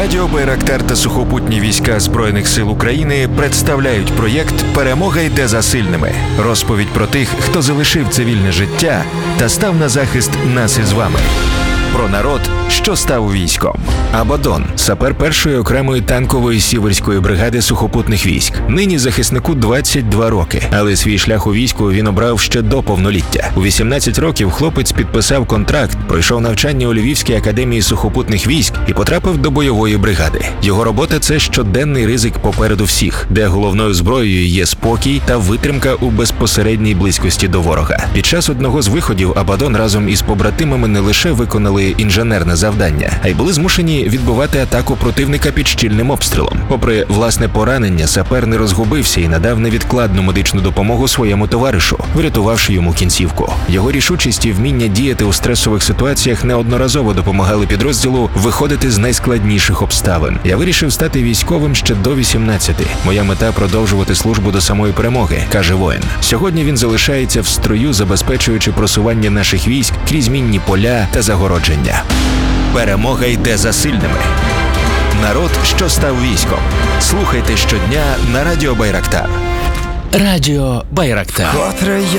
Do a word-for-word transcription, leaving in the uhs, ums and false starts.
Радіо Байрактар та сухопутні війська Збройних сил України представляють проєкт «Перемога йде за сильними». Розповідь про тих, хто залишив цивільне життя та став на захист нас із вами. Про народ, що став військом. Абадон – сапер першої окремої танкової сіверської бригади сухопутних військ. Нині захиснику двадцять два роки, але свій шлях у війську він обрав ще до повноліття. У вісімнадцять років хлопець підписав контракт, пройшов навчання у Львівській академії сухопутних військ і потрапив до бойової бригади. Його робота – це щоденний ризик попереду всіх, де головною зброєю є спокій та витримка у безпосередній близькості до ворога. Під час одного з виходів Абадон разом із побратимами не лише виконали інженерне завдання, а й були змушені відбивати атаку противника під щільним обстрілом. Попри власне поранення, сапер не розгубився і надав невідкладну медичну допомогу своєму товаришу, врятувавши йому кінцівку. Його рішучість і вміння діяти у стресових ситуаціях неодноразово допомагали підрозділу виходити з найскладніших обставин. Я вирішив стати військовим ще до вісімнадцяти. Моя мета – продовжувати службу до самої перемоги, каже воїн. Сьогодні він залишається в строю, забезпечуючи просування наших військ крізь мінні поля та загородження. Перемога йде за сильними. Народ, що став військом. Слухайте щодня на Радіо Байрактар. Радіо Байрактар. Котре я